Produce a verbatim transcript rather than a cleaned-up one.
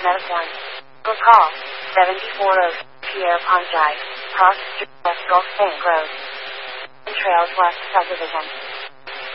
Medic one. Go call. seventy-four oh Pierre Ponjai. Cross Street West Gulf Bank Road. Trails West Subdivision.